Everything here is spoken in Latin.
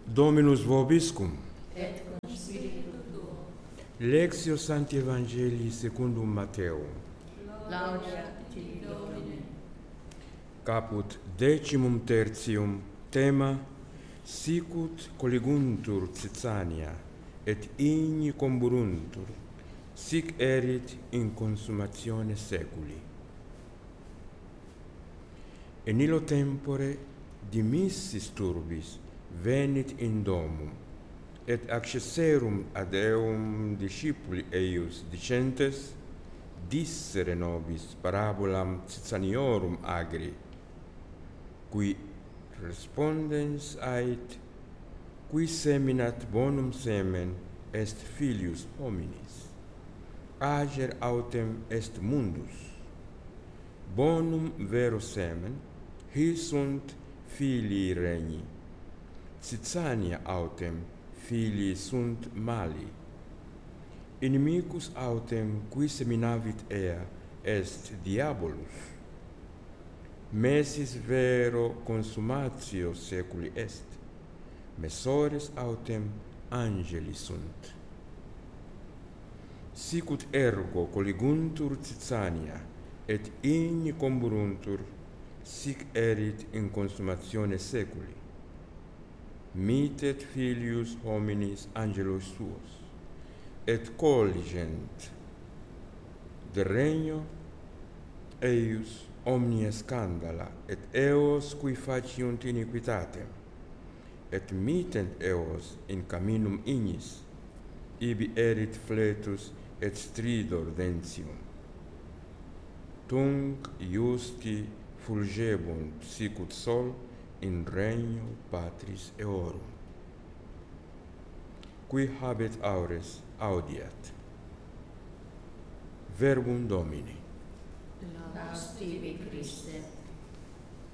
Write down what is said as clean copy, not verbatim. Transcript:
Dominus vobiscum. Et cum spiritu tuo. Lectio Sancti Evangelii secundum Mateo. Laudia tibi, Domine. Caput decimum tertium, tema sicut colliguntur Caesania, et igni comburuntur, sic erit in consumatione seculi. In illo tempore dimissis turbis venit in domum, et accesserum ad eum discipuli eius dicentes, dissere nobis parabolam Caesaniorum agri, qui respondens ait, qui seminat bonum semen est filius hominis, ager autem est mundus, bonum vero semen, hi sunt filii regni, Caesania autem filii sunt mali, inimicus autem qui seminavit ea est diabolus, mesis vero consumatio seculi est, messores autem angeli sunt. Sicut ergo colliguntur Caesania, et igni comburuntur, sic erit in consumatione seculi. Mitet filius hominis angelos suos, et colligent de regno eius omnia scandala, et eos qui faciunt iniquitatem, et mittent eos in caminum ignis, ibi erit fletus et stridor dentium. Tunc iusti fulgebunt sicut sol in regno Patris eorum. Qui habet aures audiat. Verbum Domini. Laus tibi, Christe.